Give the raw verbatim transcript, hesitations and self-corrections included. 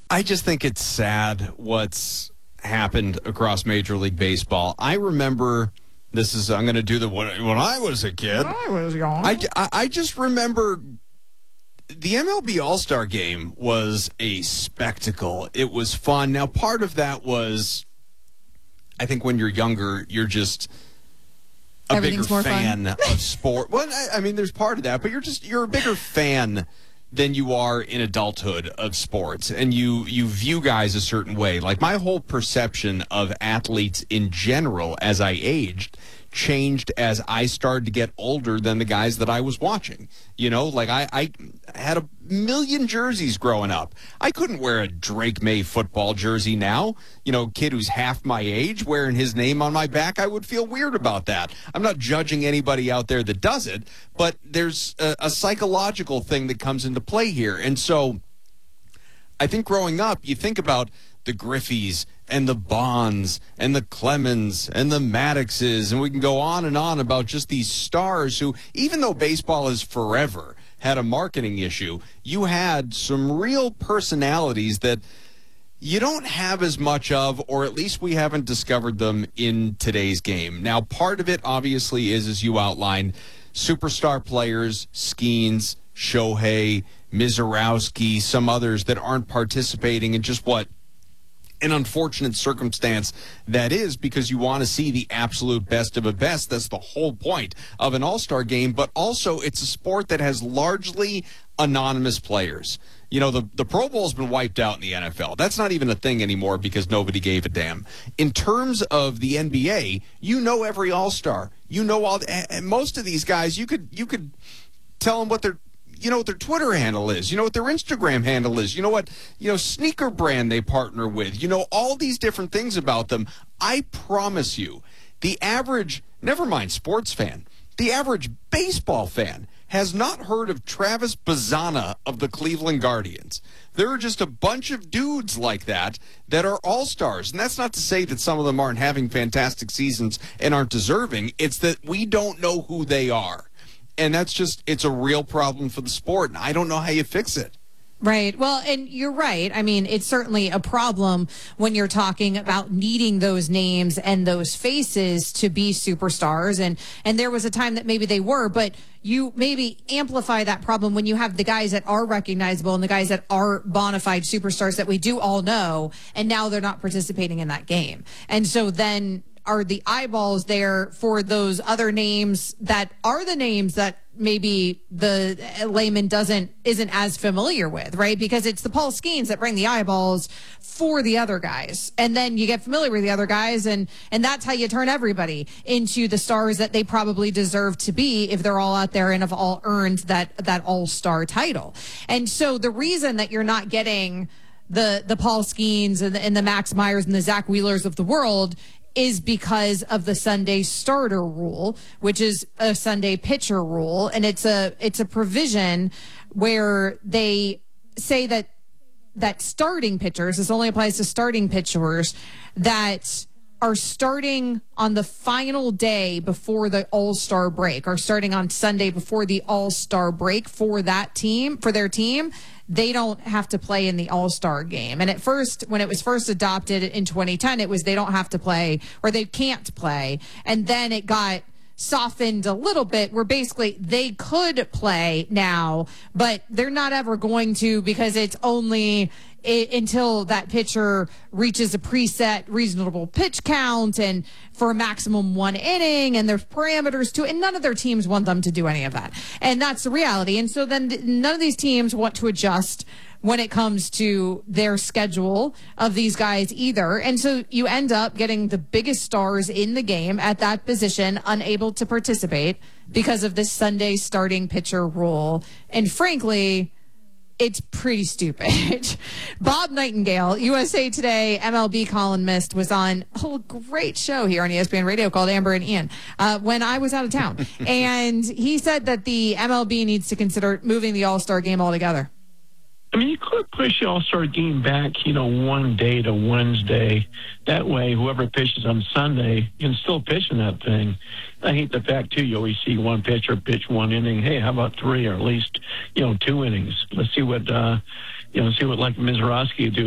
I just think it's sad what's happened across Major League Baseball. I remember, this is, I'm going to do the, when, when I was a kid. When I was young. I, I, I just remember the M L B All-Star Game was a spectacle. It was fun. Now, part of that was, I think when you're younger, you're just a bigger fan fun. of sport. Well, I, I mean, there's part of that, but you're just, you're a bigger fan than you are in adulthood of sports, and you you view guys a certain way. Like, my whole perception of athletes in general as I aged changed as I started to get older than the guys that I was watching. You know, like I, I had a million jerseys growing up. I couldn't wear a Drake May football jersey now. You know, kid who's half my age wearing his name on my back, I would feel weird about that. I'm not judging anybody out there that does it, but there's a, a psychological thing that comes into play here. And so I think growing up, you think about the Griffeys and the Bonds and the Clemens and the Maddoxes, and we can go on and on about just these stars who, even though baseball is forever had a marketing issue, you had some real personalities that you don't have as much of, or at least we haven't discovered them in today's game. Now, part of it obviously is, as you outlined, superstar players, Skeens, Shohei, Mizorowski, some others that aren't participating in just what an unfortunate circumstance that is, because you want to see the absolute best of the best. That's the whole point of an all-star game, but also it's a sport that has largely anonymous players. You know, the, the Pro Bowl's been wiped out in the N F L. That's not even a thing anymore because nobody gave a damn. In terms of the N B A, you know every all-star. You know all, and most of these guys, you could you could tell them what they're, you know what their Twitter handle is. You know what their Instagram handle is. You know what, you know, sneaker brand they partner with. You know, all these different things about them. I promise you, the average, never mind sports fan, the average baseball fan has not heard of Travis Bazzana of the Cleveland Guardians. There are just a bunch of dudes like that that are all-stars. And that's not to say that some of them aren't having fantastic seasons and aren't deserving. It's that we don't know who they are. And that's just, it's a real problem for the sport, and I don't know how you fix it. Right. Well, and you're right. I mean, it's certainly a problem when you're talking about needing those names and those faces to be superstars. And, and there was a time that maybe they were, but you maybe amplify that problem when you have the guys that are recognizable and the guys that are bona fide superstars that we do all know, and now they're not participating in that game. And so then are the eyeballs there for those other names that are the names that maybe the layman doesn't isn't as familiar with, right? Because it's the Paul Skeens that bring the eyeballs for the other guys. And then you get familiar with the other guys, and and that's how you turn everybody into the stars that they probably deserve to be if they're all out there and have all earned that that all-star title. And so the reason that you're not getting the the Paul Skeens and the, and the Max Myers and the Zach Wheelers of the world is because of the Sunday starter rule, which is a Sunday pitcher rule. And it's a, it's a provision where they say that, that starting pitchers, this only applies to starting pitchers that are starting on the final day before the All-Star break, or starting on Sunday before the All-Star break for that team, for their team. They don't have to play in the All-Star game. And at first, when it was first adopted in twenty ten, it was they don't have to play, or they can't play. And then it got softened a little bit where basically they could play now, but they're not ever going to, because it's only it, until that pitcher reaches a preset reasonable pitch count and for a maximum one inning, and there's parameters to it, and none of their teams want them to do any of that. And that's the reality. And so then none of these teams want to adjust when it comes to their schedule of these guys either. And so you end up getting the biggest stars in the game at that position unable to participate because of this Sunday starting pitcher rule. And frankly, it's pretty stupid. Bob Nightingale, U S A Today M L B columnist, was on a whole great show here on E S P N Radio called Amber and Ian uh, when I was out of town. And he said that the M L B needs to consider moving the All-Star game altogether. I mean, you could push the All-Star game back, you know, one day to Wednesday. That way, whoever pitches on Sunday can still pitch in that thing. I hate the fact, too, you always see one pitcher pitch one inning. Hey, how about three or at least, you know, two innings? Let's see what, uh, you know, see what, like, Mizorowski do.